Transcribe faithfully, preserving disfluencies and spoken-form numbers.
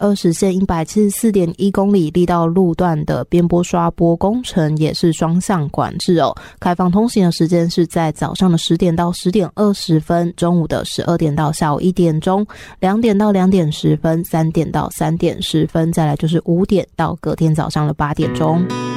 二十线一百七十四点一公里，力道路段的边坡刷坡工程也是双向管制哦。开放通行的时间是在早上的十点到十点二十分，中午的十二点到下午一点钟，两点到两点十分，三点到三点十分，再来就是五点到隔天早上的八点钟。